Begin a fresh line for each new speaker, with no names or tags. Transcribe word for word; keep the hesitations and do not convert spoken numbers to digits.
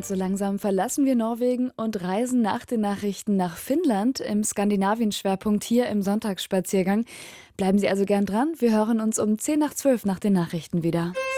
Und so langsam verlassen wir Norwegen und reisen nach den Nachrichten nach Finnland im Skandinavien-Schwerpunkt hier im Sonntagsspaziergang. Bleiben Sie also gern dran. Wir hören uns um zehn nach zwölf nach den Nachrichten wieder.